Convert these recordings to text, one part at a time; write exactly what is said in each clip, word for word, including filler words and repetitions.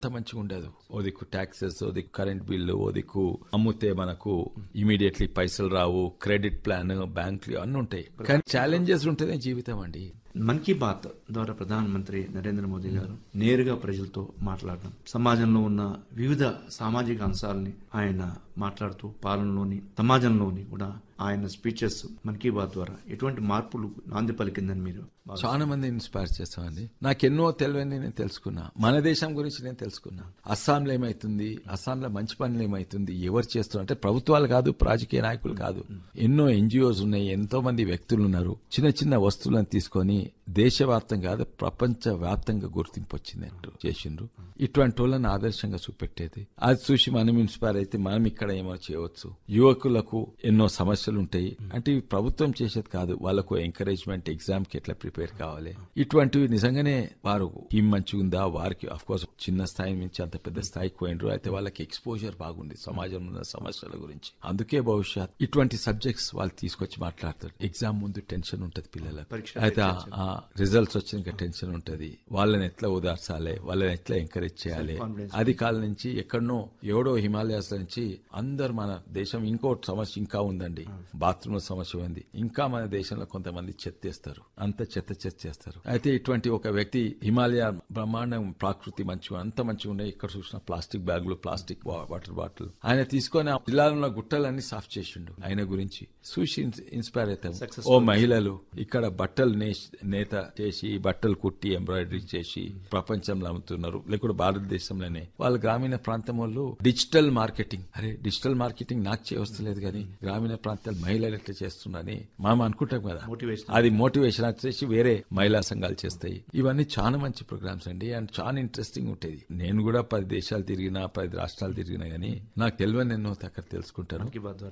అంత మంచిగా ఉండదు. ఓ దిక్కు ట్యాక్సెస్, ఓ దిక్కు కరెంట్ బిల్లు, ఓ దిక్కు అమ్ముతే మనకు ఇమీడియట్లీ పైసలు రావు, క్రెడిట్ ప్లాన్, బ్యాంకులు అన్నీ ఉంటాయి. కానీ ఛాలెంజెస్ ఉంటేనే జీవితం అండి. మన్ కీ బాత్ ద్వారా ప్రధానమంత్రి నరేంద్ర మోదీ గారు నేరుగా ప్రజలతో మాట్లాడడం, సమాజంలో ఉన్న వివిధ సామాజిక అంశాలని ఆయన మాట్లాడుతూ పాలనలోని సమాజంలోని కూడా ఆయన స్పీచెస్ మన్ కీ బాత్ ద్వారా ఎటువంటి మార్పులు నాంది పలికిందని మీరు చాలా మంది ఇన్స్పైర్ చేస్తామండి. నాకెన్నో తెలియని నేను తెలుసుకున్నా, మన దేశం గురించి నేను తెలుసుకున్నా. అస్సాంలో ఏమైతుంది, అస్సాంలో మంచి పనులు ఏమైతుంది, ఎవరు చేస్తున్నారు అంటే ప్రభుత్వాలు కాదు, రాజకీయ నాయకులు కాదు, ఎన్నో ఎన్జిఓస్ ఉన్నాయి, ఎంతో మంది వ్యక్తులు ఉన్నారు. చిన్న చిన్న వస్తువులను తీసుకొని దేశవ్యాప్తంగా కాదు ప్రపంచ వ్యాప్తంగా గుర్తింపు వచ్చిందంటూ చేసిండ్రు. ఇటువంటి వాళ్ళని ఆదర్శంగా చూపెట్టేది అది చూసి మనం ఇన్స్పైర్ అయితే మనం ఇక్కడ ఏమో చేయవచ్చు. యువకులకు ఎన్నో సమస్యలు ఉంటాయి అంటే ఇవి ప్రభుత్వం చేసేది కాదు, వాళ్ళకు ఎంకరేజ్మెంట్, ఎగ్జామ్ కి ఎట్లా ప్రిపేర్ కావాలి, ఇటువంటివి నిజంగానే వారు టీం మంచిగా ఉందా, వారికి అఫ్ కోర్స్ చిన్న స్థాయి నుంచి అంత పెద్ద స్థాయికి పోయినరు, అయితే వాళ్ళకి ఎక్స్పోజర్ బాగుంది సమాజంలో ఉన్న సమస్యల గురించి. అందుకే భవిష్యత్ ఇటువంటి సబ్జెక్ట్స్ వాళ్ళు తీసుకొచ్చి మాట్లాడతారు. ఎగ్జామ్ ముందు టెన్షన్ ఉంటది పిల్లలకు, అయితే రిజల్ట్స్ వచ్చినాక టెన్షన్ ఉంటది, వాళ్ళని ఎట్లా ఓదార్చాలి, వాళ్ళని ఎట్లా ఎంకరేజ్ చేయాలి. అది కాలం నుంచి ఎక్కడనో ఎవడో హిమాలయాస్ నుంచి అందరు మన దేశం ఇంకో సమస్య ఇంకా ఉందండి, బాత్రూమ్ సమస్య ఉంది, ఇంకా మన దేశంలో కొంతమంది చెత్తేస్తారు, అంత చెత్త చెత్త చేస్తారు. అయితే ఇటువంటి ఒక వ్యక్తి హిమాలయ బ్రహ్మాండం ప్రకృతి మంచిగా అంత మంచిగా ఉన్నాయి, ఇక్కడ చూసిన ప్లాస్టిక్ బ్యాగులు, ప్లాస్టిక్ వాటర్ బాటిల్ ఆయన తీసుకొని ఆ జిల్లాలో గుట్టలన్నీ సాఫ్ చేసిండు. ఆయన గురించి చూసి ఇన్స్పైర్ అవుతాం. ఓ మహిళలు ఇక్కడ బట్టలు నేత చేసి, బట్టలు కుట్టి ఎంబ్రాయిడరీ చేసి ప్రపంచంలో అమ్ముతున్నారు, లేకపోతే భారతదేశంలోనే వాళ్ళ గ్రామీణ ప్రాంతం వాళ్ళు డిజిటల్ మార్కెటింగ్, అరే డిజిటల్ మార్కెటింగ్ నాకు చేయవస్తలేదు కానీ గ్రామీణ ప్రాంతాలు మహిళలు ఎట్లా చేస్తున్నారని మనం అనుకుంటాం కదా, అది మోటివేషన్ వచ్చేసి వేరే మహిళా సంఘాలు చేస్తాయి. ఇవన్నీ చాలా మంచి ప్రోగ్రామ్స్ అండి, అండ్ చాలా ఇంట్రెస్టింగ్ ఉంటుంది. నేను కూడా పది దేశాలు తిరిగినా, పది రాష్ట్రాలు తిరిగినా గానీ నాకు తెలియని ఎన్నో అక్కడ తెలుసుకుంటాను.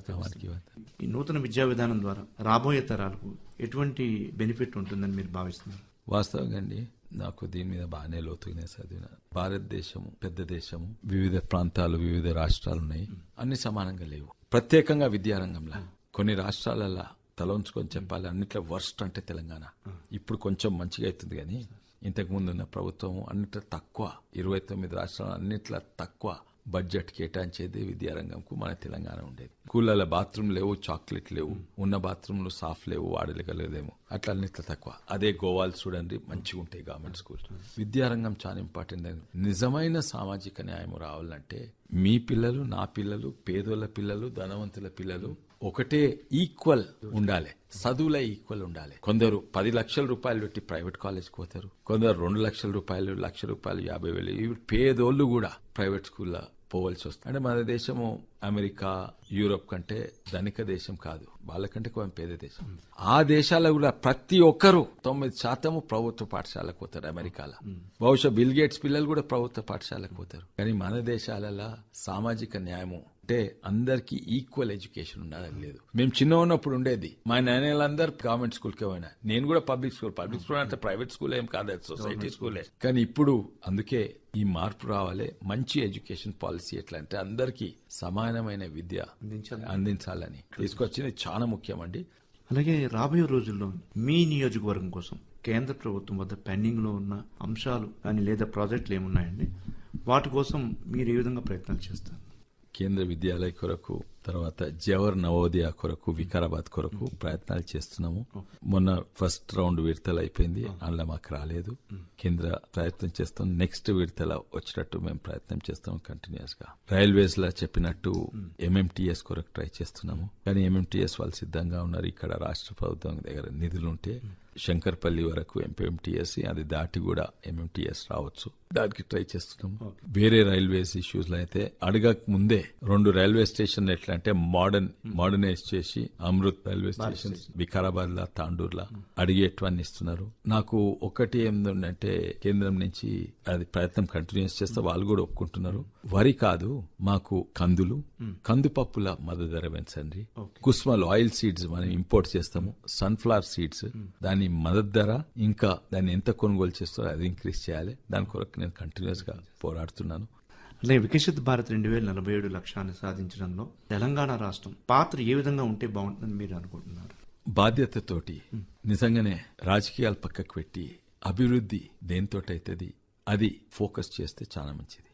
ఈ నూతన విద్యా విధానం ద్వారా రాబోయే తరాలకు ఎటువంటి బెనిఫిట్ ఉంటుందని మీరు భావిస్తున్నారు? వాస్తవంగా అండి నాకు దీని మీద బాగానే లోతుగానే చదివిన. భారతదేశం పెద్ద దేశం, వివిధ ప్రాంతాలు, వివిధ రాష్ట్రాలు ఉన్నాయి, అన్ని సమానంగా లేవు. ప్రత్యేకంగా విద్యారంగంలో కొన్ని రాష్ట్రాలలో తల ఉంచుకొని చెప్పాలి, అన్నిట్లో వర్స్ట్ అంటే తెలంగాణ. ఇప్పుడు కొంచెం మంచిగా అవుతుంది కానీ ఇంతకు ముందు ఉన్న ప్రభుత్వం అన్నిట్లో తక్కువ, ఇరవై తొమ్మిది రాష్ట్రాలు అన్నిట్లో తక్కువ బడ్జెట్ కేటాయించేది విద్యారంగంకు మన తెలంగాణ ఉండేది. స్కూళ్ళలో బాత్రూమ్ లేవు, చాక్లెట్ లేవు, ఉన్న బాత్రూంలు సాఫ్ లేవు, వాడలేకలేదేమో, అట్లా అన్నిట్లో తక్కువ. అదే గోవాలు చూడండి మంచిగా ఉంటాయి గవర్నమెంట్ స్కూల్. విద్యారంగం చాలా ఇంపార్టెంట్. నిజమైన సామాజిక న్యాయం రావాలంటే మీ పిల్లలు, నా పిల్లలు, పేదోళ్ళ పిల్లలు, ధనవంతుల పిల్లలు ఒకటే ఈక్వల్ ఉండాలి, చదువులే ఈక్వల్ ఉండాలి. కొందరు పది లక్షల రూపాయలు పెట్టి ప్రైవేట్ కాలేజ్కి పోతారు, కొందరు రెండు లక్షల రూపాయలు, లక్ష రూపాయలు, యాభై వేలు, ఇవి పేదోళ్ళు కూడా ప్రైవేట్ స్కూల్లో పోవాల్సి వస్తుంది. అంటే మన దేశము అమెరికా, యూరోప్ కంటే ధనిక దేశం కాదు, వాళ్ళకంటే కొంచెం పేద దేశం. ఆ దేశాల్లో కూడా ప్రతి ఒక్కరు తొమ్మిది శాతము ప్రభుత్వ పాఠశాలకు పోతారు. అమెరికాలో బహుశా బిల్ గేట్స్ పిల్లలు కూడా ప్రభుత్వ పాఠశాలకు పోతారు. కానీ మన దేశాలలో సామాజిక న్యాయము అంటే అందరికి ఈక్వల్ ఎడ్యుకేషన్ ఉండాలని లేదు. మేము చిన్న ఉన్నప్పుడు ఉండేది, మా నాయనలందరూ గవర్నమెంట్ స్కూల్కే పోయినా, నేను కూడా పబ్లిక్ స్కూల్. పబ్లిక్ స్కూల్ అంటే ప్రైవేట్ స్కూల్ ఏం కాదు, సొసైటీ స్కూలే. కానీ ఇప్పుడు అందుకే ఈ మార్పు రావాలి. మంచి ఎడ్యుకేషన్ పాలసీ ఎట్లా అంటే అందరికీ సమానమైన విద్య అందించాలని తీసుకొచ్చింది చాలా ముఖ్యం అండి. అలాగే రాబోయే రోజుల్లో మీ నియోజకవర్గం కోసం కేంద్ర ప్రభుత్వం వద్ద పెండింగ్ లో ఉన్న అంశాలు కానీ లేదా ప్రాజెక్టులు ఏమున్నాయండి, వాటి కోసం మీరు ఏ విధంగా ప్రయత్నాలు చేస్తారు? కేంద్ర విద్యాలయ కొరకు, తర్వాత జవహర్ నవోదయ కొరకు, వికారాబాద్ కొరకు ప్రయత్నాలు చేస్తున్నాము. మొన్న ఫస్ట్ రౌండ్ విడతలు అయిపోయింది, అందులో మాకు రాలేదు. కేంద్ర ప్రయత్నం చేస్తాం, నెక్స్ట్ విడతల వచ్చినట్టు మేము ప్రయత్నం చేస్తాం కంటిన్యూస్ గా. రైల్వేస్ లా చెప్పినట్టు ఎంఎంటీఎస్ కొరకు ట్రై చేస్తున్నాము, కానీ ఎంఎంటీఎస్ వాళ్ళు సిద్ధంగా ఉన్నారు. ఇక్కడ రాష్ట్ర ప్రభుత్వం దగ్గర నిధులుంటే శంకర్పల్లి వరకు ఎంపీఎంటీఎస్, అది దాటి కూడా ఎంఎంటీఎస్ రావచ్చు, దానికి ట్రై చేస్తున్నాము. వేరే రైల్వేస్ ఇష్యూస్ లో అయితే అడగక ముందే రెండు రైల్వే స్టేషన్ ఎట్లా అంటే మోడర్న్ మోడర్నైజ్ చేసి అమృత్ రైల్వే స్టేషన్ వికారాబాద్ లా, తాండూర్ లా అడిగేటివన్నీ ఇస్తున్నారు. నాకు ఒకటి ఏంటంటే కేంద్రం నుంచి అది ప్రయత్నం కంటిన్యూస్ చేస్తే వాళ్ళు కూడా ఒప్పుకుంటున్నారు. వరి కాదు, మాకు కందులు, కందుపప్పుల మద్దతు ధర పెంచండి. కుస్మల్ ఆయిల్ సీడ్స్ మనం ఇంపోర్ట్ చేస్తాము, సన్ఫ్లవర్ సీడ్స్, దాని మద్దతు ధర ఇంకా దాన్ని ఎంత కొనుగోలు చేస్తారో అది ఇంక్రీజ్ చేయాలి. దాని కొరకు నేను కంటిన్యూస్ గా పోరాడుతున్నాను. అలాగే వికసిత్ భారత్ రెండు వేల నలభై ఏడు లక్ష్యాన్ని సాధించడంలో తెలంగాణ రాష్ట్రం పాత్ర ఏ విధంగా ఉంటే బాగుంటుందని మీరు అనుకుంటున్నారు? బాధ్యతతోటి నిజంగానే రాజకీయాలు పక్కకు పెట్టి అభివృద్ధి దేనితోటైతుంది అది ఫోకస్ చేస్తే చాలా మంచిది.